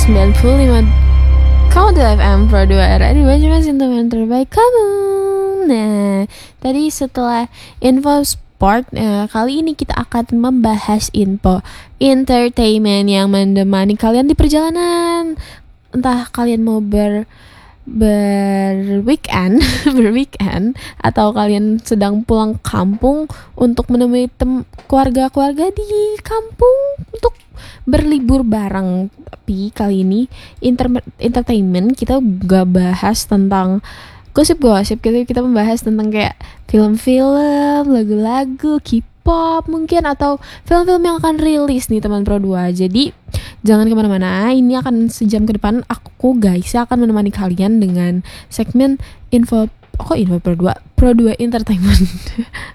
95,2 FM Pro 2 Radio Cuma teman terbaik kamu. Nah, tadi setelah info sport, kali ini kita akan membahas info entertainment yang menemani kalian di perjalanan. Entah kalian mau berweekend atau kalian sedang pulang kampung untuk menemui keluarga-keluarga di kampung untuk berlibur bareng. Tapi kali ini entertainment kita gak bahas tentang gosip-gosip, kita membahas tentang kayak film-film, lagu-lagu, K-pop mungkin, atau film-film yang akan rilis nih teman Pro 2. Jadi jangan kemana-mana, ini akan sejam ke depan aku guys akan menemani kalian dengan segmen Pro 2 Entertainment.